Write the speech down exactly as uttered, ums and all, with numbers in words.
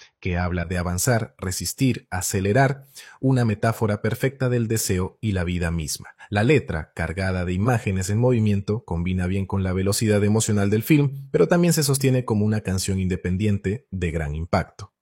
que habla de avanzar, resistir, acelerar, una metáfora perfecta del deseo y la vida misma. La letra, cargada de imágenes en movimiento, combina bien con la velocidad emocional del film, pero también se sostiene como una canción independiente de gran impacto.